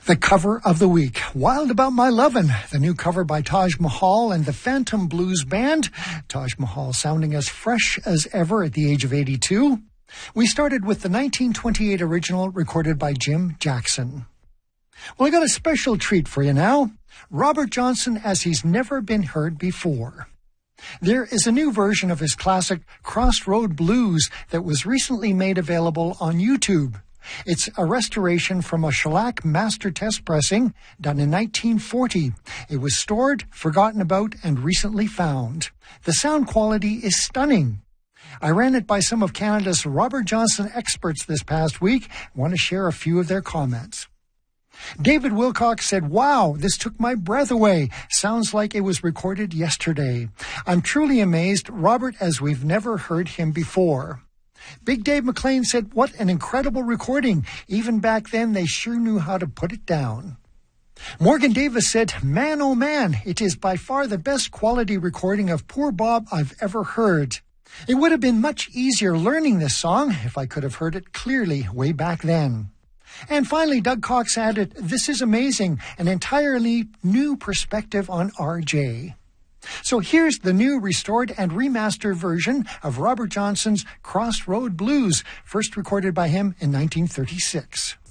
The cover of the week, Wild About My Lovin', the new cover by Taj Mahal and the Phantom Blues Band. Taj Mahal sounding as fresh as ever at the age of 82. We started with the 1928 original recorded by Jim Jackson. Well, I got a special treat for you now. Robert Johnson as he's never been heard before. There is a new version of his classic Crossroad Blues that was recently made available on YouTube. It's a restoration from a shellac master test pressing done in 1940. It was stored, forgotten about, and recently found. The sound quality is stunning. I ran it by some of Canada's Robert Johnson experts this past week. I want to share a few of their comments. David Wilcox said, "Wow, this took my breath away. Sounds like it was recorded yesterday. I'm truly amazed, Robert, as we've never heard him before." Big Dave McLean said, "What an incredible recording. Even back then, they sure knew how to put it down." Morgan Davis said, "Man, oh man, it is by far the best quality recording of Poor Bob I've ever heard. It would have been much easier learning this song if I could have heard it clearly way back then." And finally, Doug Cox added, "This is amazing, an entirely new perspective on RJ." So here's the new restored and remastered version of Robert Johnson's Crossroad Blues, first recorded by him in 1936.